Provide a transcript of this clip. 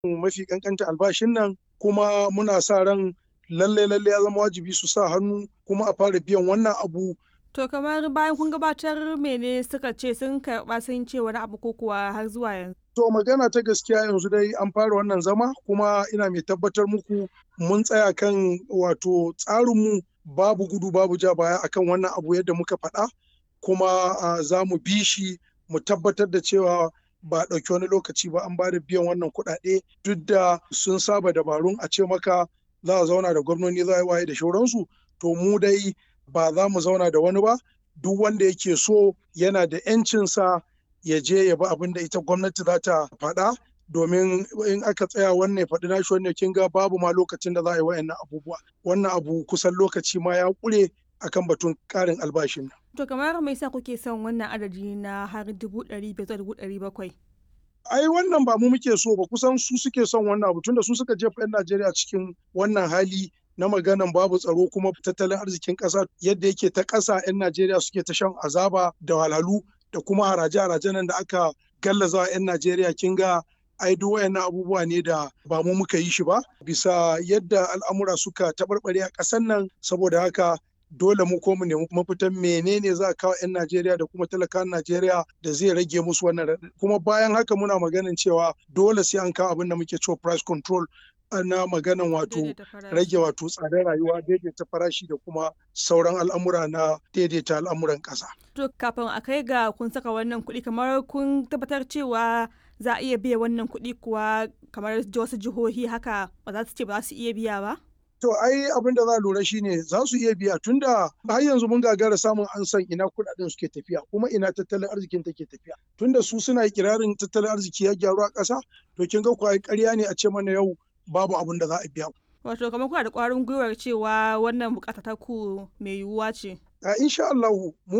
mafi kankanta albashin nan, kuma muna sa ran lalle ya zama wajibi su sa hannu kuma a fara biyan wannan abu. To kamar bayan kun gabatar mene suka ce, sun karɓa sun ce wani abu ko kuwa har zuwa yanzu? To magana ta gaskiya yanzu dai an fara wannan zama, kuma ina mai tabbatar muku mun tsaya kan wato tsarinmu, babu gudu babu ja baya akan wannan abu yadda muka faɗa, kuma za mu bi shi mu tabbatar da cewa ba a ɗauki wani lokaci ba an bada biyan wannan kuɗaɗe, duk da sun saba dabarun a ce maka za a zauna da gwamnoni, za a yi waye da shauransu. To mu dai ba za mu zauna da wani ba, duk wanda yake so yana da 'yancinsa ya je ya bi abin da ita gwamnati za ta faɗa, domin in aka tsaya wannan ya faɗi nashi wannan, kin ga babu ma lokacin da za a yi wa'annan abubuwa. Wannan abu kusan lokaci ma ya ƙure akan batun ƙarin albashin nan. To kamar me yasa kuke son wannan adadi na har 500,000 zuwa 700,000? Ai wannan ba mu muke so ba, kusan su suke son wannan abu, tunda su suka jefa 'yan Najeriya cikin wannan hali na maganan babu tsaro, kuma tattalin arzikin ƙasa yadda yake ta ƙasa, 'yan Najeriya suke ta shan azaba da wahalhalu, da kuma haraje-haraje nan da aka gallaza 'yan Najeriya. Kin ga ai duk wayannan abubuwa ne da ba mu muka yi shi ba, bisa yadda al'amura suka taɓarɓare a ƙasar nan. Saboda haka dole mu ko mu nemi mafitan menene za a kawo 'yan Najeriya da kuma talakawan Najeriya da zai rage musu wannan raɗaɗi. Kuma bayan haka muna maganin cewa dole sai an kawo abin da muke cewa price control, na maganan wato rage wato tsadar rayuwa, daidaita farashi da kuma sauran al'amura na daidaita al'amuran ƙasa. To kafin a kai ga kun saka wannan kuɗi, kamar kun tabbatar cewa za a iya biya wannan kuɗi kuwa, kamar wasu jihohi haka ba za su ce ba za su iya biya ba? To ai abin da za a lura shine za su iya biya, tunda har yanzu mun gagara samun an san ina kuɗaɗen suke tafiya, kuma ina tattalin arzikin take tafiya. Tunda su suna ikirarin tattalin arziki ya gyaru a ƙasa, to kin ga kuwa ƙarya ne a ce mana yau babu abin da za a biya. Wato kamar kuna da ƙwarin gwiwar cewa wannan buƙata ta ku mai yiwuwa ce? Insha Allahu mu